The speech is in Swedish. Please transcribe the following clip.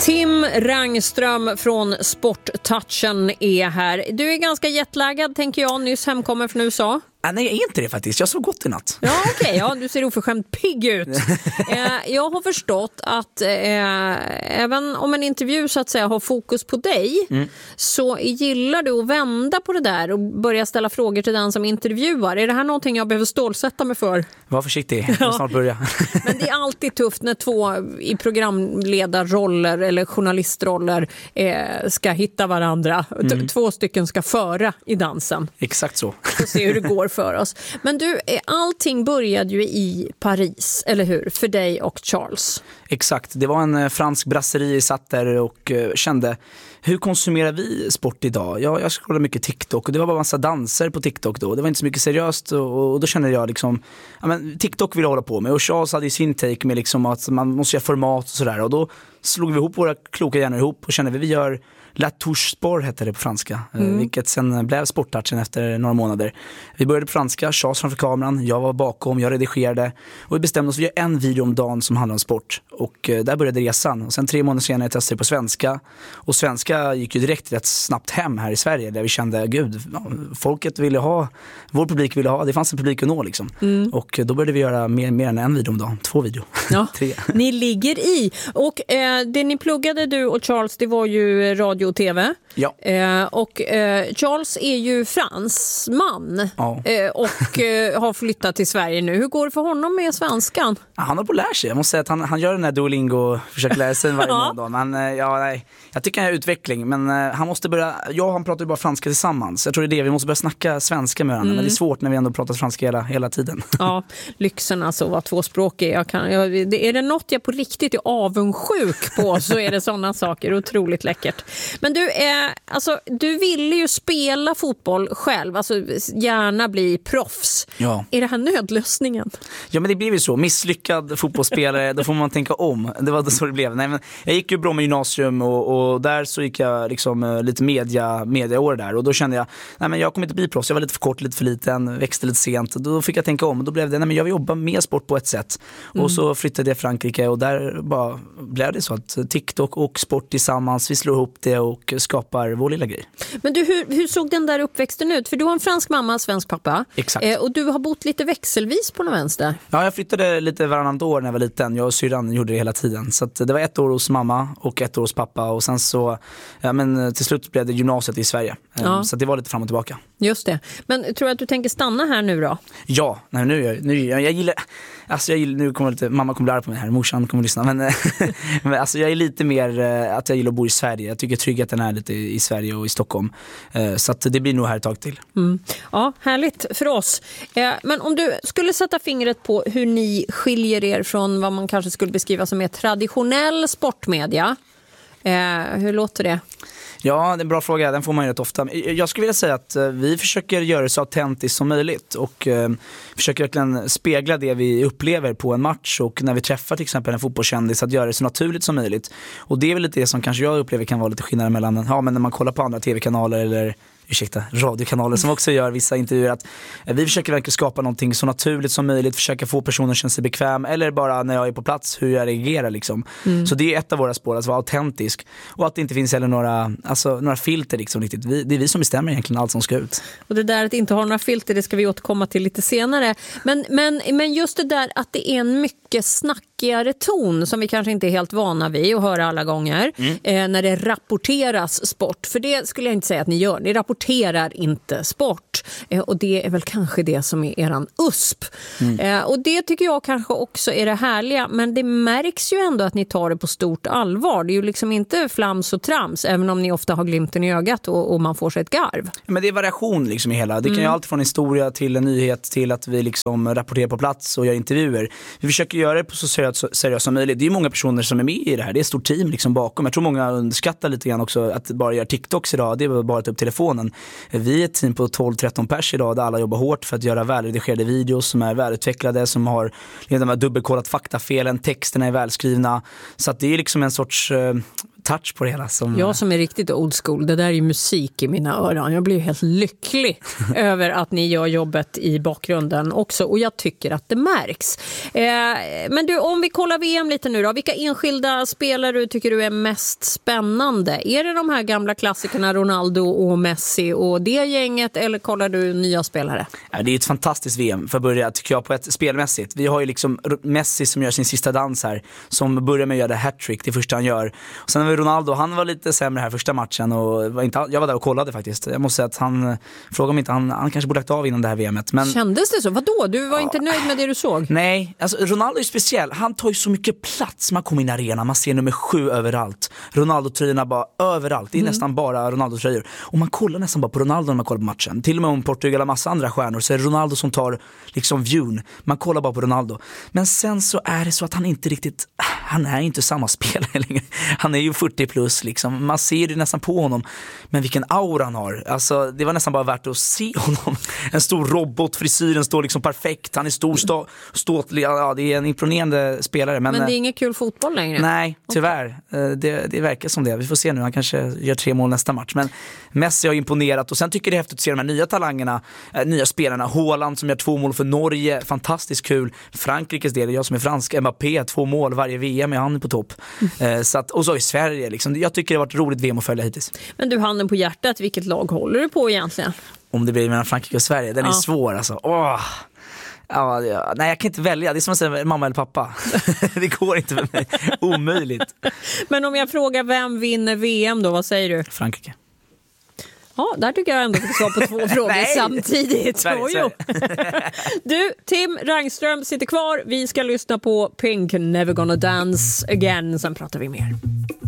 Tim Rangström från Sporttouchen är här. Du är ganska jetlaggad, tänker jag, nyss hemkommen från USA. Nej, jag är inte det faktiskt. Jag sov gott i natt. Ja, okej. Ja, du ser oförskämt pigg ut. Jag har förstått att även om en intervju så att säga har fokus på dig så gillar du att vända på det där och börja ställa frågor till den som intervjuar. Är det här någonting jag behöver stålsätta mig för? Var försiktig, jag snart börja. Men det är alltid tufft när två i programledarroller eller journalistroller ska hitta varandra. Två stycken ska föra i dansen. Exakt så. Får se hur det går för oss. Men du, allting började ju i Paris, eller hur? För dig och Charles. Exakt, det var en fransk brasseri satt där och kände, hur konsumerar vi sport idag? Jag scrollade mycket TikTok och det var bara massa danser på TikTok då. Det var inte så mycket seriöst och då kände jag liksom, ja, men TikTok vill jag hålla på med. Och Charles hade ju sin take med liksom att man måste göra format och sådär. Och då slog vi ihop våra kloka hjärnor ihop och kände vi gör La Touche Sport hette det på franska, vilket sen blev Sporttouchen efter några månader. Vi började på franska, Charles framför kameran, jag var bakom, jag redigerade och vi bestämde oss för att göra en video om dagen som handlar om sport. Och där började resan. Och sen 3 månader senare testade jag på svenska. Och svenska gick ju direkt rätt snabbt hem här i Sverige där vi kände, gud, folket ville ha, vår publik ville ha, det fanns en publik att nå liksom. Och då började vi göra mer än en video om dagen, 2 video. Ja, 3. Ni ligger i. Och det ni pluggade, du och Charles, det var ju radio och tv. Ja. Och Charles är ju fransman och har flyttat till Sverige nu. Hur går det för honom med svenskan? Han har på att lära sig. Jag måste säga att han gör den här Duolingo och försöker lära sig varje månad. Men jag tycker han har utveckling. Men han måste börja, han pratar ju bara franska tillsammans. Jag tror det är det, vi måste börja snacka svenska med varandra. Men det är svårt när vi ändå pratar franska hela tiden. Ja, lyxen alltså att vara tvåspråkig. Är det något jag på riktigt är avundsjuk på så är det sådana saker. Otroligt läckert. Men du ville ju spela fotboll själv, alltså gärna bli proffs. Ja. Är det här nödlösningen? Ja, men det blev ju så. Misslyckad fotbollsspelare, då får man tänka om. Det var så det blev. Nej, men jag gick ju bra med gymnasium och där så gick jag liksom lite mediaår där. Och då kände jag, nej men jag kommer inte bli proffs. Jag var lite för kort, lite för liten, växte lite sent. Då fick jag tänka om. Då blev det, nej men jag vill jobba med sport på ett sätt. Och så flyttade jag till Frankrike och där bara blev det så att TikTok och sport tillsammans, vi slår ihop det och skapar vår lilla grej. Men du, hur såg den där uppväxten ut? För du har en fransk mamma, svensk pappa. Exakt. Och du har bott lite växelvis på någon vänster. Ja, jag flyttade lite varannat år när jag var liten. Jag och syrran gjorde det hela tiden. Så att det var 1 år hos mamma och 1 år hos pappa. Och sen så, till slut blev det gymnasiet i Sverige. Så det var lite fram och tillbaka. Just det. Men tror du att du tänker stanna här nu då? Ja, jag gillar... Alltså nu kommer lite, mamma kommer bli arg på mig här, morsan kommer lyssna, men alltså jag är lite mer att jag gillar att bo i Sverige. Jag tycker tryggheten är lite i Sverige och i Stockholm. Så att det blir nog här ett tag till. Ja, härligt för oss. Men om du skulle sätta fingret på hur ni skiljer er från vad man kanske skulle beskriva som är traditionell sportmedia. Hur låter det? Ja, det är en bra fråga. Den får man ju rätt ofta. Jag skulle vilja säga att vi försöker göra det så autentiskt som möjligt och försöker verkligen spegla det vi upplever på en match och när vi träffar till exempel en fotbollskändis, att göra det så naturligt som möjligt. Och det är väl lite det som kanske jag upplever kan vara lite skillnad mellan men när man kollar på andra tv-kanaler eller radiokanaler som också gör vissa intervjuer, att vi försöker verkligen skapa någonting så naturligt som möjligt, försöka få personer att känna sig bekväm eller bara när jag är på plats hur jag reagerar liksom. Så det är ett av våra spår, att vara autentisk och att det inte finns heller några filter liksom riktigt. Det är vi som bestämmer egentligen allt som ska ut. Och det där att inte ha några filter, det ska vi återkomma till lite senare. Men just det där att det är en mycket snackigare ton som vi kanske inte är helt vana vid att höra alla gånger när det rapporteras sport. För det skulle jag inte säga att ni gör. Ni rapporterar inte sport. Och det är väl kanske det som är eran USP. Och det tycker jag kanske också är det härliga. Men det märks ju ändå att ni tar det på stort allvar. Det är ju liksom inte flams och trams, även om ni ofta har glimten i ögat och man får sig ett garv. Men det är variation liksom i hela. Det kan ju allt från historia till en nyhet till att vi liksom rapporterar på plats och gör intervjuer. Vi försöker göra det på så seriöst som möjligt. Det är ju många personer som är med i det här. Det är ett stort team liksom bakom. Jag tror många underskattar lite grann också att bara göra TikToks idag. Det är bara att ta upp telefonen. Vi är ett team på 12-13 pers idag där alla jobbar hårt för att göra välredigerade videos som är välutvecklade, som har dubbelkollat faktafelen, texterna är välskrivna. Så att det är liksom en sorts touch på det hela. Jag som är riktigt old school, det där är ju musik i mina öron. Jag blir helt lycklig över att ni gör jobbet i bakgrunden också, och jag tycker att det märks. Men du, om vi kollar VM lite nu då, vilka enskilda spelare tycker du är mest spännande? Är det de här gamla klassikerna Ronaldo och Messi och det gänget, eller kollar du nya spelare? Ja, det är ett fantastiskt VM för att börja, tycker jag, på ett spelmässigt. Vi har ju liksom Messi som gör sin sista dans här, som börjar med att göra det hattrick, det första han gör. Och sen har vi Ronaldo, han var lite sämre här första matchen och jag var där och kollade faktiskt. Jag måste säga att han frågade om inte han kanske borde lagt av innan det här VMet. Men kändes det så? Vadå? Du var inte nöjd med det du såg? Nej, alltså Ronaldo är speciell. Han tar ju så mycket plats. Man kommer in i arenan, man ser nummer 7 överallt. Ronaldo-tröjorna bara överallt. Det är nästan bara Ronaldo-tröjor. Och man kollar nästan bara på Ronaldo när man kollar på matchen. Till och med om Portugal har massa andra stjärnor så är det Ronaldo som tar liksom viewn. Man kollar bara på Ronaldo. Men sen så är det så att han inte riktigt, han är inte samma spelare längre. Han är ju 40 plus liksom. Man ser det nästan på honom. Men vilken aura han har. Alltså, det var nästan bara värt att se honom. En stor robot, frisyren står liksom perfekt. Han är stor, ståtlig. Ja, det är en imponerande spelare. Men det är ingen kul fotboll längre? Nej, tyvärr. Det verkar som det. Vi får se nu. Han kanske gör 3 mål nästa match. Men Messi har imponerat. Och sen tycker det är häftigt att se de här nya talangerna, nya spelarna. Haaland som gör 2 mål för Norge. Fantastiskt kul. Frankrikes del, jag som är fransk. Mbappé, 2 mål varje VM är han på topp. Så att, och så i Sverige. Liksom. Jag tycker det har varit roligt VM att följa hittills. Men du, handen på hjärtat, vilket lag håller du på egentligen? Om det blir mellan Frankrike och Sverige, den är svår alltså. Ja, nej, jag kan inte välja. Det är som att säga mamma eller pappa. Det går inte för mig. Omöjligt. Men om jag frågar vem vinner VM då, vad säger du? Frankrike. Ja, där tycker jag ändå fick svar på 2 frågor samtidigt. Sverige. Du, Tim Rangström sitter kvar. Vi ska lyssna på Pink, Never Gonna Dance Again. Sen pratar vi mer.